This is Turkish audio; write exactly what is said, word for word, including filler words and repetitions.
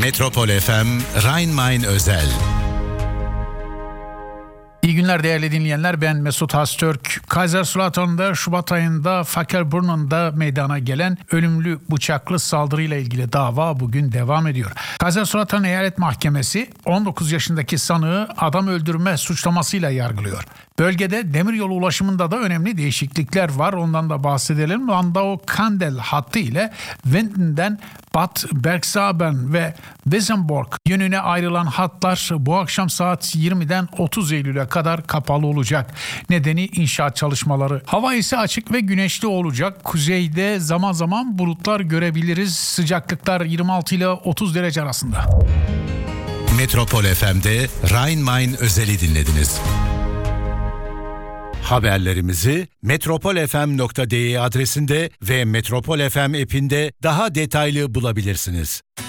Metropol F M Rhein-Main özel. İyi günler değerli dinleyenler, ben Mesut Hastürk. Kaiserslautern'da Şubat ayında Fackelbrunnen'da meydana gelen ölümlü bıçaklı saldırıyla ilgili dava bugün devam ediyor. Kaiserslautern Eyalet Mahkemesi on dokuz yaşındaki sanığı adam öldürme suçlamasıyla yargılıyor. Bölgede demiryolu ulaşımında da önemli değişiklikler var. Ondan da bahsedelim. Landau-Kandel hattı ile Winden'den Bad Bergsaben ve Wissembourg yönüne ayrılan hatlar bu akşam saat yirmiden otuz Eylül'e kadar kapalı olacak. Nedeni inşaat çalışmaları. Hava ise açık ve güneşli olacak. Kuzeyde zaman zaman bulutlar görebiliriz. Sıcaklıklar yirmi altı ile otuz derece arasında. Metropol F M'de Rhein-Main özeli dinlediniz. Haberlerimizi metropolfm nokta de adresinde ve Metropol F M app'inde daha detaylı bulabilirsiniz.